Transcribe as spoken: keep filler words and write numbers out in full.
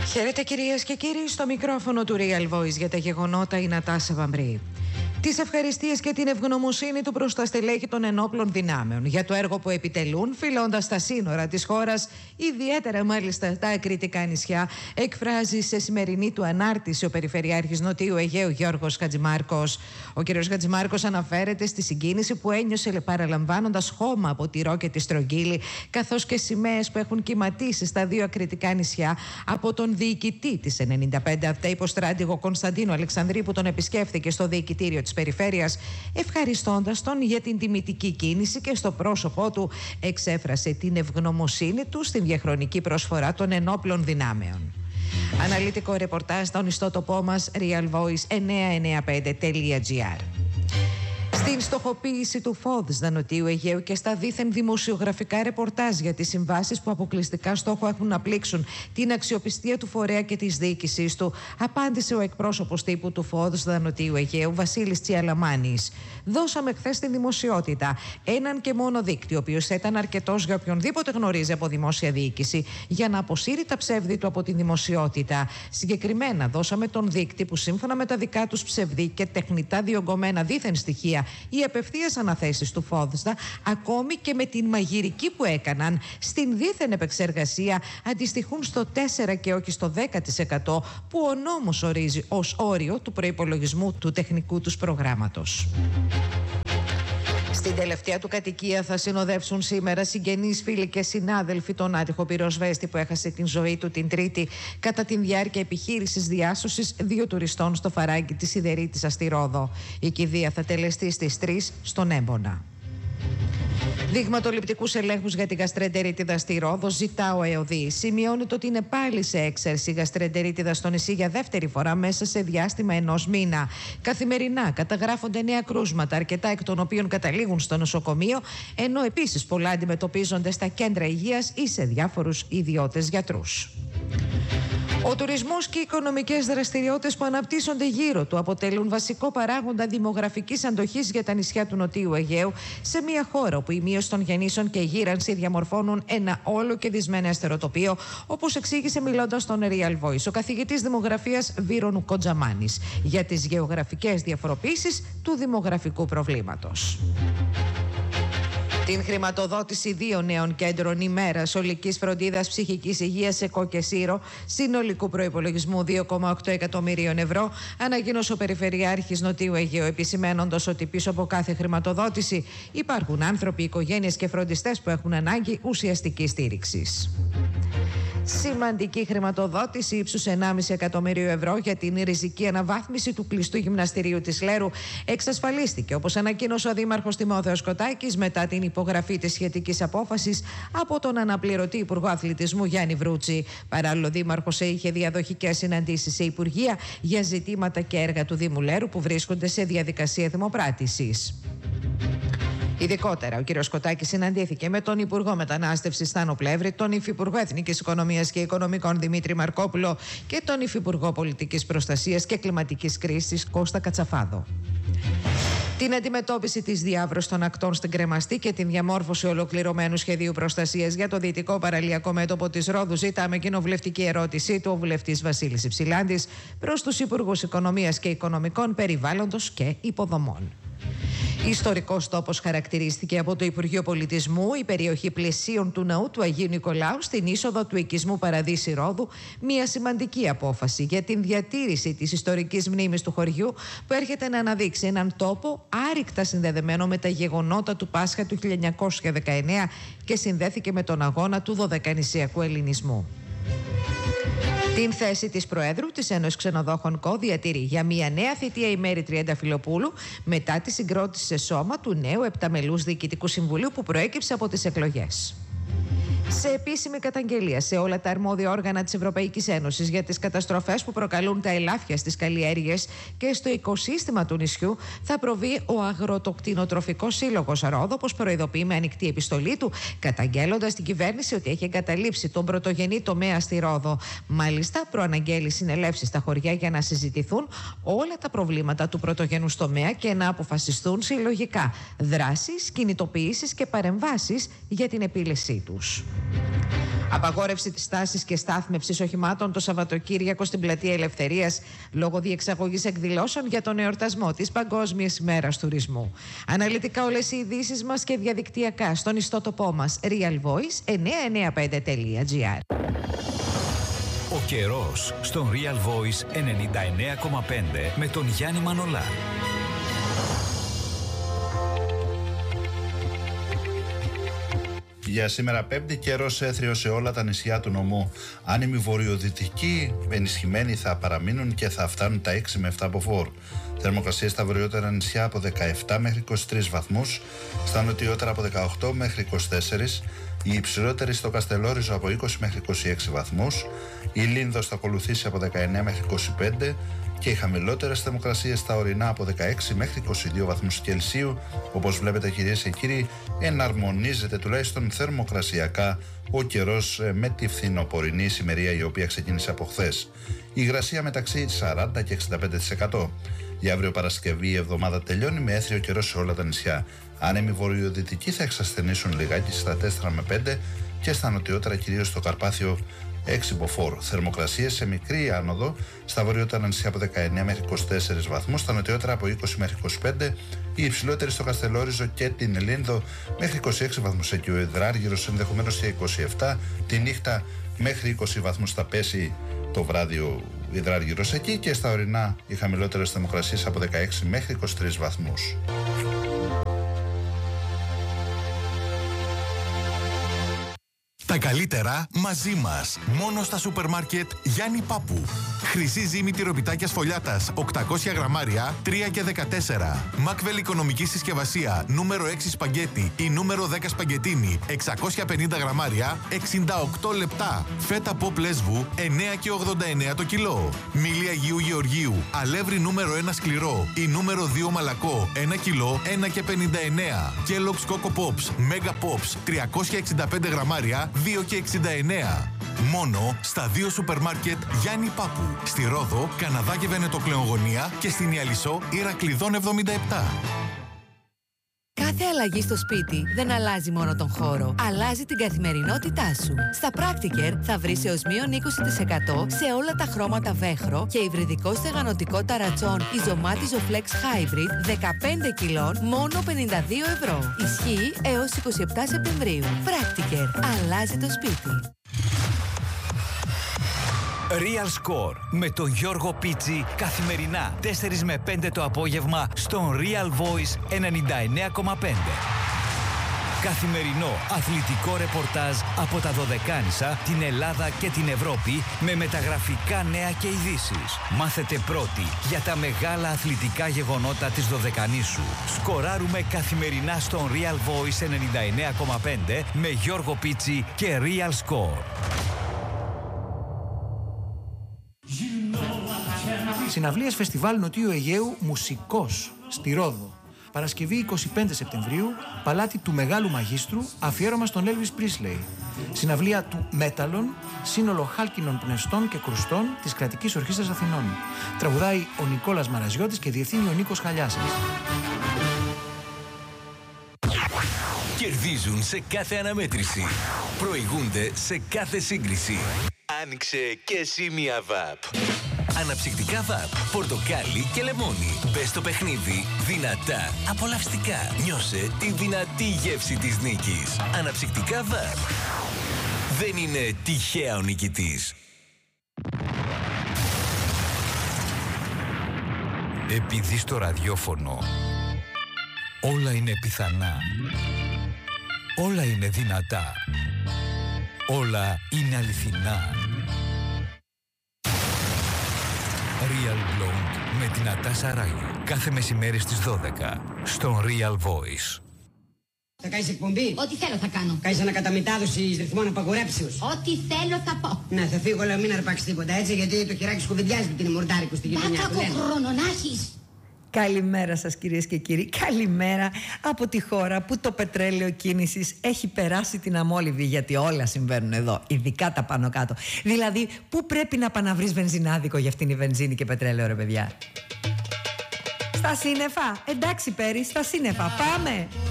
Χαίρετε κυρίες και κύριοι, στο μικρόφωνο του Real Voice για τα γεγονότα η Νατάσα Βαμβρή. Τις ευχαριστίες και την ευγνωμοσύνη του προς τα στελέχη των ενόπλων δυνάμεων για το έργο που επιτελούν, φυλώντας τα σύνορα της χώρας, ιδιαίτερα μάλιστα τα ακριτικά νησιά, εκφράζει σε σημερινή του ανάρτηση ο Περιφερειάρχης Νοτιού Αιγαίου Γιώργος Χατζημάρκος. Ο κ. Χατζημάρκος αναφέρεται στη συγκίνηση που ένιωσε παραλαμβάνοντας χώμα από τη Ρο και τη Στρογγύλη, καθώς και σημαίες που έχουν κυματίσει στα δύο ακριτικά νησιά από τον διοικητή της ενενήντα πέντε ΑΒΤΕ υποστράτηγο Κωνσταντίνο Αλεξανδρή, που τον επισκέφθηκε στο διοικητήριο της Περιφέρειας, ευχαριστώντας τον για την τιμητική κίνηση, και στο πρόσωπό του εξέφρασε την ευγνωμοσύνη του στην διαχρονική προσφορά των ενόπλων δυνάμεων. Αναλυτικό ρεπορτάζ στον ιστότοπό μας real voice εννιακόσια ενενήντα πέντε τελεία gr. Στην στοχοποίηση του Φόδσδα Νοτιού Αιγαίου και στα δίθεν δημοσιογραφικά ρεπορτάζ για τις συμβάσεις που αποκλειστικά στόχο έχουν να πλήξουν την αξιοπιστία του φορέα και της διοίκησής του, απάντησε ο εκπρόσωπος τύπου του Φόδσδα Νοτιού Αιγαίου, Βασίλης Τσιαλαμάνης. Δώσαμε χθες στην δημοσιότητα έναν και μόνο δείκτη, ο οποίος ήταν αρκετός για οποιονδήποτε γνωρίζει από δημόσια διοίκηση, για να αποσύρει τα ψεύδη του από τη δημοσιότητα. Συγκεκριμένα, δώσαμε τον δείκτη που, σύμφωνα με τα δικά τους ψευδή και τεχνητά διωγγωμένα δίθεν στοιχεία, οι απευθείας αναθέσεις του Φόδσδα, ακόμη και με την μαγειρική που έκαναν στην δίθεν επεξεργασία, αντιστοιχούν στο τέσσερα και όχι στο δέκα τοις εκατό που ο νόμος ορίζει ως όριο του προϋπολογισμού του τεχνικού τους προγράμματος. Στην τελευταία του κατοικία θα συνοδεύσουν σήμερα συγγενείς, φίλοι και συνάδελφοι τον άτυχο πυροσβέστη που έχασε την ζωή του την Τρίτη κατά τη διάρκεια επιχείρησης διάσωσης δύο τουριστών στο φαράγγι της Σιδερίτισσας στη Ρόδο. Η κηδεία θα τελεστεί στις τρεις στον Έμπονα. Δειγματοληπτικούς ελέγχους για την γαστρεντερίτιδα στη Ρόδο ζητά ο ΕΟΔΗ. Σημειώνεται ότι είναι πάλι σε έξαρση η γαστρεντερίτιδα στο νησί για δεύτερη φορά μέσα σε διάστημα ενός μήνα. Καθημερινά καταγράφονται νέα κρούσματα, αρκετά εκ των οποίων καταλήγουν στο νοσοκομείο, ενώ επίσης πολλά αντιμετωπίζονται στα κέντρα υγείας ή σε διάφορους ιδιώτες γιατρούς. Ο τουρισμός και οι οικονομικές δραστηριότητες που αναπτύσσονται γύρω του αποτελούν βασικό παράγοντα δημογραφικής αντοχής για τα νησιά του Νοτιού Αιγαίου, σε μια χώρα όπου η μείωση των γεννήσεων και η γύρανση διαμορφώνουν ένα όλο και δυσμενέστερο τοπίο, όπως εξήγησε μιλώντας στον Real Voice ο καθηγητής δημογραφίας Βίρονου Κοντζαμάνης για τις γεωγραφικές διαφοροποίησεις του δημογραφικού προβλήματος. Την χρηματοδότηση δύο νέων κέντρων ημέρας ολικής φροντίδας ψυχικής υγείας σε Κο και Σύρο, συνολικού προϋπολογισμού δύο κόμμα οκτώ εκατομμυρίων ευρώ, ανακοίνωσε ο Περιφερειάρχης Νοτιού Αιγαίου, επισημένοντας ότι πίσω από κάθε χρηματοδότηση υπάρχουν άνθρωποι, οικογένειες και φροντιστές που έχουν ανάγκη ουσιαστικής στήριξης. Σημαντική χρηματοδότηση ύψους ενάμιση εκατομμυρίου ευρώ για την ριζική αναβάθμιση του κλειστού γυμναστηρίου της Λέρου εξασφαλίστηκε, όπως ανακοίνωσε ο Δήμαρχος Τιμόθεος Κωτάκης μετά την υπογραφή της σχετικής απόφασης από τον αναπληρωτή Υπουργό Αθλητισμού Γιάννη Βρούτση. Παράλληλο, ο Δήμαρχος είχε διαδοχικές συναντήσεις σε υπουργεία για ζητήματα και έργα του Δήμου Λέρου που βρίσκονται σε διαδικασία δημοπράτησης. Ειδικότερα, ο κ. Κωτάκης συναντήθηκε με τον Υπουργό Μετανάστευσης Θάνο Πλεύρη, τον Υφυπουργό Εθνικής Οικονομίας και Οικονομικών Δημήτρη Μαρκόπουλο και τον Υφυπουργό Πολιτικής Προστασίας και Κλιματικής Κρίσης Κώστα Κατσαφάδο. Την αντιμετώπιση της διάβρωσης των ακτών στην Κρεμαστή και την διαμόρφωση ολοκληρωμένου σχεδίου προστασίας για το δυτικό παραλιακό μέτωπο της Ρόδου ζητάμε κοινοβουλευτική ερώτησή του ο βουλευτής Βασίλης Υψηλάντης προς τους Υπουργούς Οικονομίας και Οικονομικών, Περιβάλλοντος και Υποδομών. Ιστορικός τόπος χαρακτηρίστηκε από το Υπουργείο Πολιτισμού η περιοχή πλαισίων του ναού του Αγίου Νικολάου στην είσοδο του οικισμού Παραδείσι Ρόδου, μια σημαντική απόφαση για την διατήρηση της ιστορικής μνήμης του χωριού που έρχεται να αναδείξει έναν τόπο άρρηκτα συνδεδεμένο με τα γεγονότα του Πάσχα του χίλια εννιακόσια δεκαεννέα και συνδέθηκε με τον αγώνα του δωδεκανησιακού ελληνισμού. Την θέση της Προέδρου της Ένωσης Ξενοδόχων ΚΟ διατηρεί για μια νέα θητεία η Μέρη Τριανταφυλοπούλου μετά τη συγκρότηση σε σώμα του νέου επταμελούς Διοικητικού Συμβουλίου που προέκυψε από τις εκλογές. Σε επίσημη καταγγελία σε όλα τα αρμόδια όργανα της Ευρωπαϊκής Ένωσης για τις καταστροφές που προκαλούν τα ελάφια στις καλλιέργειες και στο οικοσύστημα του νησιού θα προβεί ο Αγροτοκτηνοτροφικός Σύλλογος Ρόδο, όπως προειδοποιεί με ανοιχτή επιστολή του, καταγγέλλοντας την κυβέρνηση ότι έχει εγκαταλείψει τον πρωτογενή τομέα στη Ρόδο. Μάλιστα, προαναγγέλει συνελεύσεις στα χωριά για να συζητηθούν όλα τα προβλήματα του πρωτογενούς τομέα και να αποφασιστούν συλλογικά δράσεις, κινητοποιήσεις και παρεμβάσεις για την επίλυσή τους. Απαγόρευση της στάσης και στάθμευσης οχημάτων το Σαββατοκύριακο στην Πλατεία Ελευθερίας λόγω διεξαγωγής εκδηλώσεων για τον εορτασμό της Παγκόσμιας ημέρας τουρισμού. Αναλυτικά όλες οι ειδήσεις μας και διαδικτυακά στον ιστότοπό μας Real Voice εννιακόσια ενενήντα πέντε τελεία τζι άρ. Ο καιρός στον Real Voice ενενήντα εννέα κόμμα πέντε με τον Γιάννη Μανολά. Για σήμερα Πέμπτη, καιρός έθριος σε όλα τα νησιά του νομού. Άνεμοι βορειοδυτικοί ενισχυμένοι θα παραμείνουν και θα φτάνουν τα έξι με επτά από φορ. Θερμοκρασία στα βορειότερα νησιά από δεκαεπτά μέχρι είκοσι τρεις βαθμούς, στα νοτιότερα από δεκαοκτώ μέχρι είκοσι τέσσερα, η υψηλότερη στο Καστελόριζο από είκοσι μέχρι είκοσι έξι βαθμούς, η Λίνδος θα ακολουθήσει από δεκαεννέα μέχρι είκοσι πέντε και οι χαμηλότερες θερμοκρασίες στα ορεινά από δεκαέξι μέχρι είκοσι δύο βαθμούς Κελσίου. Όπως βλέπετε, κυρίες και κύριοι, εναρμονίζεται τουλάχιστον θερμοκρασιακά ο καιρός με τη φθινοπορεινή ησημερία η οποία ξεκίνησε από χθες. Η υγρασία μεταξύ σαράντα και εξήντα πέντε τοις εκατό. Για αύριο Παρασκευή η εβδομάδα τελειώνει με έθριο καιρό σε όλα τα νησιά. Άνεμοι βορειοδυτικοί θα εξασθενήσουν λιγάκι στα τέσσερα με πέντε και στα νοτιότερα, κυρίως στο Καρπάθιο, έξι μποφόρ. Θερμοκρασίες σε μικρή άνοδο στα βορειότερα νησιά από δεκαεννέα μέχρι είκοσι τέσσερα βαθμούς, στα νοτιότερα από είκοσι μέχρι είκοσι πέντε, η υψηλότερη στο Καστελόριζο και την Λίνδο μέχρι είκοσι έξι βαθμούς, εκεί ο Υδράργυρος ενδεχομένως και είκοσι επτά, τη νύχτα μέχρι είκοσι βαθμούς θα πέσει το βράδυ ο Υδράργυρος εκεί, και στα ορεινά οι χαμηλότερες θερμοκρασίες από δεκαέξι μέχρι είκοσι τρεις βαθμούς. Τα καλύτερα μαζί μας. Μόνο στα σούπερ μάρκετ Γιάννη Πάπου. Χρυσή ζύμη τυροπιτάκια σφολιάτας οκτακόσια γραμμάρια τρία και δεκατέσσερα. Μάκβελ οικονομική συσκευασία νούμερο έξι σπαγκέτι ή νούμερο δέκα σπαγκετίνι εξακόσια πενήντα γραμμάρια εξήντα οκτώ λεπτά. Φέτα ποπ λέσβου εννέα και ογδόντα εννέα το κιλό. Μήλι Αγίου Γεωργίου αλεύρι νούμερο ένα σκληρό ή νούμερο δύο μαλακό ένα κιλό ένα και πενήντα εννέα. Kellogg's Coco Pops Mega Pops τριακόσια εξήντα πέντε γραμμάρια δύο και εξήντα εννέα. Μόνο στα δύο σούπερ μάρκετ Γιάννη Πάπου. Στη Ρόδο, Καναδά και Βενετοκλεογωνία και στην Ιαλισσό Ηρακλειδών εβδομήντα επτά. Κάθε αλλαγή στο σπίτι δεν αλλάζει μόνο τον χώρο, αλλάζει την καθημερινότητά σου. Στα Practiker θα βρεις έως μείον είκοσι τοις εκατό σε όλα τα χρώματα βέχρο και υβριδικό στεγανοτικό ταρατσόν Ιζωμάτιζο Flex Hybrid δεκαπέντε κιλών μόνο πενήντα δύο ευρώ. Ισχύει έως είκοσι επτά Σεπτεμβρίου. Practiker. Αλλάζει το σπίτι. Real Score με τον Γιώργο Πίτσι καθημερινά τέσσερα με πέντε το απόγευμα στον Real Voice ενενήντα εννέα κόμμα πέντε. Καθημερινό αθλητικό ρεπορτάζ από τα Δωδεκάνησα, την Ελλάδα και την Ευρώπη με μεταγραφικά νέα και ειδήσεις. Μάθετε πρώτοι για τα μεγάλα αθλητικά γεγονότα της Δωδεκανήσου. Σκοράρουμε καθημερινά στον Real Voice ενενήντα εννέα κόμμα πέντε με Γιώργο Πίτσι και Real Score. Συναυλίες Φεστιβάλ Νοτιού Αιγαίου Μουσικός στη Ρόδο. Παρασκευή εικοστή πέμπτη Σεπτεμβρίου, παλάτι του Μεγάλου Μαγίστρου, αφιέρωμα στον Elvis Presley. Συναυλία του Μέταλλον, σύνολο χάλκινων πνευστών και κρουστών της Κρατικής Ορχήστρας Αθηνών. Τραγουδάει ο Νικόλας Μαραζιώτης και διευθύνει ο Νίκος Χαλιάσας. Κερδίζουν σε κάθε αναμέτρηση. Προηγούνται σε κάθε σύγκριση. Άνοιξε και εσύ μια βαπ. Αναψυκτικά βαπ, πορτοκάλι και λεμόνι. Μπες στο παιχνίδι δυνατά, απολαυστικά. Νιώσε τη δυνατή γεύση της νίκης. Αναψυκτικά βαπ. Δεν είναι τυχαία ο νικητής. Επειδή στο ραδιόφωνο όλα είναι πιθανά, όλα είναι δυνατά, όλα είναι αληθινά. Real Blonde με την Νατάσα Ράγιου. Κάθε μεσημέρι στις δώδεκα στον Real Voice. Θα κάνεις εκπομπή. Ό,τι θέλω θα κάνω. Κάνεις ανακαταμετάδοση ρυθμών απαγορέψεως. Ό,τι θέλω θα πω. Ναι, θα φύγω, αλλά μην αρπάξεις τίποτα, έτσι, γιατί το χεράκι σκουβεντιάζει που είναι μορτάρικο στη γειτονιά. Δάκα από χρόνο να έχεις. Καλημέρα σας κυρίες και κύριοι, καλημέρα από τη χώρα που το πετρέλαιο κίνησης έχει περάσει την αμόλυβη, γιατί όλα συμβαίνουν εδώ, ειδικά τα πάνω κάτω. Δηλαδή, πού πρέπει να πας να βρεις βενζινάδικο για αυτήν η βενζίνη και πετρέλαιο, ρε παιδιά? Στα σύννεφα, εντάξει Πέρι, στα σύννεφα, πάμε!